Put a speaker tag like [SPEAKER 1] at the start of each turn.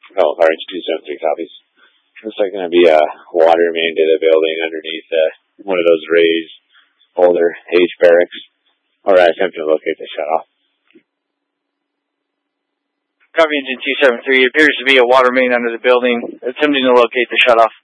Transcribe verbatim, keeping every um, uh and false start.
[SPEAKER 1] Oh, R H two seven three copies. Looks like going to be a water main to the building underneath uh, one of those raised older H barracks. Or uh, attempting to locate the shutoff.
[SPEAKER 2] Copy engine two seven three. It appears to be a water main under the building, attempting to locate the shutoff.